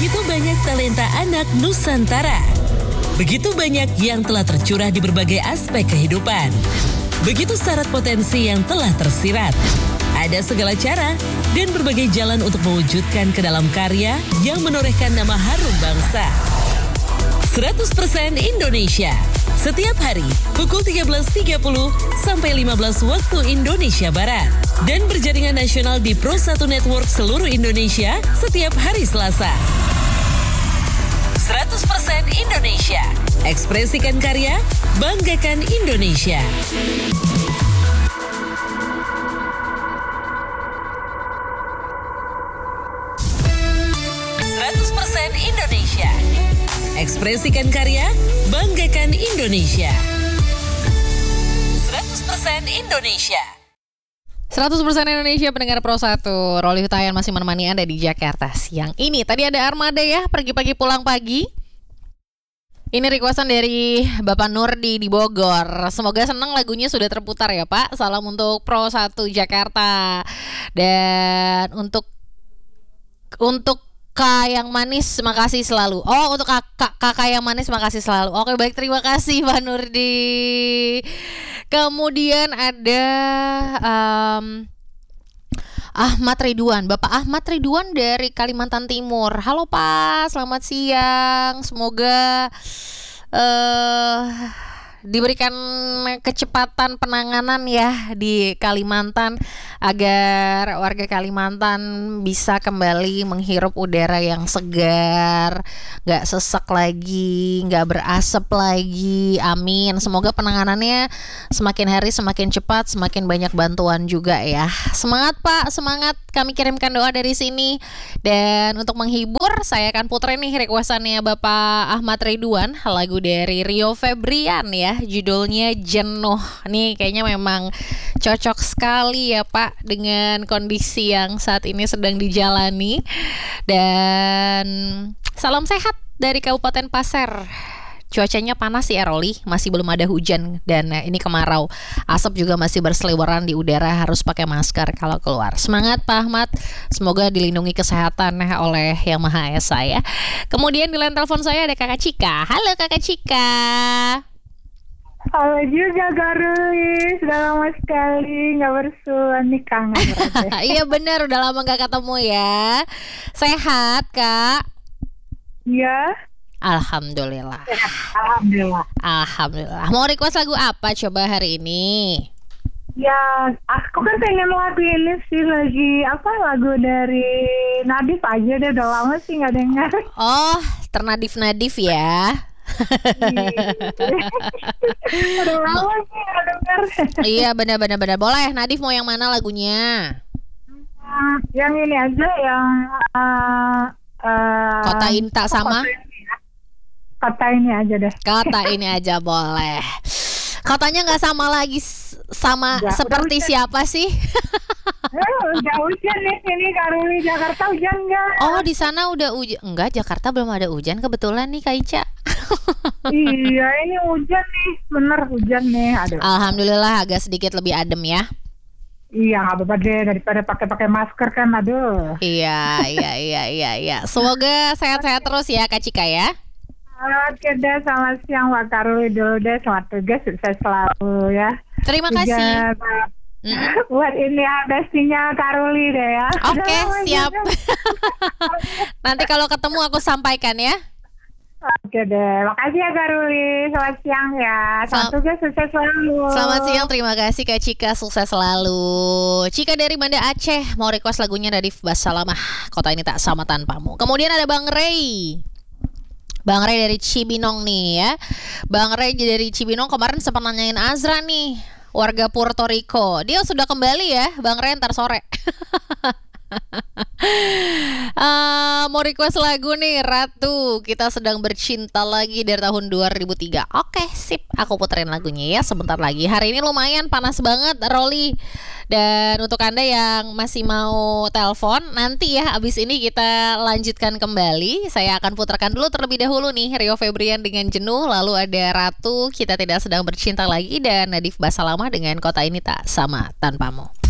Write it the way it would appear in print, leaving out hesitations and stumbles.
Begitu banyak talenta anak Nusantara. Begitu banyak yang telah tercurah di berbagai aspek kehidupan. Begitu syarat potensi yang telah tersirat. Ada segala cara dan berbagai jalan untuk mewujudkan ke dalam karya yang menorehkan nama harum bangsa. 100% Indonesia. Setiap hari pukul 13.30 sampai 15 waktu Indonesia Barat. Dan berjaringan nasional di Pro 1 Network seluruh Indonesia setiap hari Selasa. 100% Indonesia. Ekspresikan karya, banggakan Indonesia. Indonesia. Ekspresikan karya, banggakan Indonesia. 100% Indonesia. 100% Indonesia, pendengar Pro 1. Roli Hutayan masih menemani Anda di Jakarta siang ini. Tadi ada Armada ya, pergi pagi pulang pagi. Ini requestan dari Bapak Nurdi di Bogor. Semoga senang lagunya sudah terputar ya Pak. Salam untuk Pro 1 Jakarta. Dan untuk Kak yang manis, makasih selalu. Oh, untuk kakak yang manis, makasih selalu. Oke, baik, terima kasih Pak Nurdi. Kemudian ada Ahmad Ridwan, Bapak Ahmad Ridwan dari Kalimantan Timur. Halo Pak, selamat siang. Semoga diberikan kecepatan penanganan ya di Kalimantan agar warga Kalimantan bisa kembali menghirup udara yang segar, gak sesak lagi, gak berasap lagi. Amin. Semoga penanganannya semakin hari semakin cepat, semakin banyak bantuan juga ya. Semangat Pak, semangat. Kami kirimkan doa dari sini. Dan untuk menghibur, saya akan puterin nih requestannya Bapak Ahmad Ridwan, lagu dari Rio Febrian ya, judulnya Jenuh. Nih kayaknya memang cocok sekali ya Pak dengan kondisi yang saat ini sedang dijalani. Dan salam sehat dari Kabupaten Pasir. Cuacanya panas ya Roli, masih belum ada hujan dan ini kemarau. Asap juga masih berseliweran di udara, harus pakai masker kalau keluar. Semangat Pak Ahmad, semoga dilindungi kesehatan oleh Yang Maha Esa ya. Kemudian di line telepon saya ada Kakak Cika. Halo Kakak Cika. Halo juga Garulis, sudah lama sekali nggak bersua nih, kangen. Iya benar, udah lama nggak ketemu ya. Sehat Kak? Iya. Alhamdulillah. Alhamdulillah. Mau request lagu apa coba hari ini? Ya, aku kan pengen lagu ini sih, lagu dari Nadif aja deh, udah lama sih nggak dengar. Oh, ternadif-nadif ya. Udah lama sih nggak dengar. Iya benar. Boleh, Nadif mau yang mana lagunya? Yang ini aja, yang Kota Inta sama Kata ini aja deh. Kata ini aja boleh. Katanya nggak sama lagi sama Nggak, seperti siapa sih? Udah hujan nih sini Karuli, Jakarta hujan nggak? Oh di sana udah hujan? Enggak, Jakarta belum ada hujan kebetulan nih Kak Ica. Iya ini hujan nih, bener hujan nih. Aduh. Alhamdulillah agak sedikit lebih adem ya. Iya nggak apa-apa deh, daripada pakai masker kan, aduh. Iya. Semoga sehat-sehat terus ya Kak Cika ya. Oke deh, selamat siang Wak Karuli dulu deh, selamat tugas, sukses selalu ya. Terima kasih. Buat ini ya, bestinya Karuli deh ya. Oke, siap. Nanti kalau ketemu aku sampaikan ya. Oke deh, makasih ya Karuli, selamat siang ya. Selamat tugas, sukses selalu. Selamat siang, terima kasih Kak Cika, sukses selalu. Cika dari Banda Aceh mau request lagunya dari Basalamah, Kota Ini Tak Sama Tanpamu. Kemudian ada Bang Ray. Bang Ray dari Cibinong nih ya. Bang Ray dari Cibinong kemarin sempat nanyain Azra nih, warga Puerto Rico. Dia sudah kembali ya Bang Ray, ntar sore. Mau request lagu nih, Ratu Kita Sedang Bercinta Lagi dari tahun 2003. Oke sip, aku puterin lagunya ya sebentar lagi. Hari ini lumayan panas banget Roli. Dan untuk Anda yang masih mau telepon, nanti ya abis ini kita lanjutkan kembali. Saya akan putarkan dulu terlebih dahulu nih Rio Febrian dengan Jenuh, lalu ada Ratu Kita Tidak Sedang Bercinta Lagi, dan Nadif Basalamah dengan Kota Ini Tak Sama Tanpamu.